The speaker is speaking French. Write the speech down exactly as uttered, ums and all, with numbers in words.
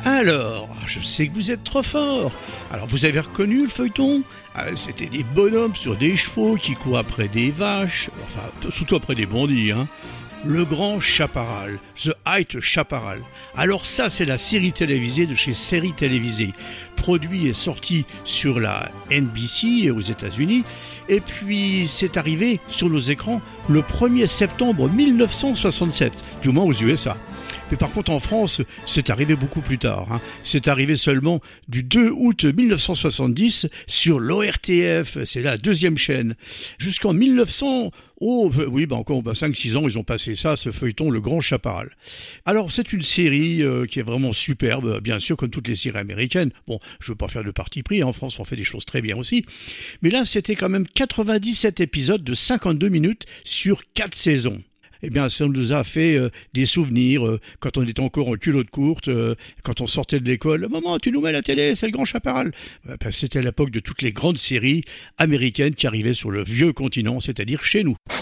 Alors, je sais que vous êtes trop fort. Alors, vous avez reconnu le feuilleton ? Ah, c'était des bonhommes sur des chevaux qui courent après des vaches, enfin, surtout après des bandits, hein. Le Grand Chaparral, The Height Chaparral. Alors ça, c'est la série télévisée de chez Série Télévisée. Produit et sorti sur la N B C aux États-Unis. Et puis, c'est arrivé sur nos écrans le premier septembre mille neuf cent soixante-sept, du moins aux U S A. Mais par contre, en France, c'est arrivé beaucoup plus tard, hein. C'est arrivé seulement du deux août mille neuf cent soixante-dix sur l'O R T F, c'est la deuxième chaîne. Jusqu'en mille neuf cents, oh oui, bah encore bah cinq six ans, ils ont passé ça, ce feuilleton, Le Grand Chaparral. Alors, c'est une série euh, qui est vraiment superbe, bien sûr, comme toutes les séries américaines. Bon, je veux pas faire de parti pris, hein. En France, on fait des choses très bien aussi. Mais là, c'était quand même quatre-vingt-dix-sept épisodes de cinquante-deux minutes sur quatre saisons. Eh bien, ça nous a fait euh, des souvenirs euh, quand on était encore en culotte courte, euh, quand on sortait de l'école. « Maman, tu nous mets la télé, c'est le Grand Chaparral. » Ben, c'était à l'époque de toutes les grandes séries américaines qui arrivaient sur le vieux continent, c'est-à-dire chez nous.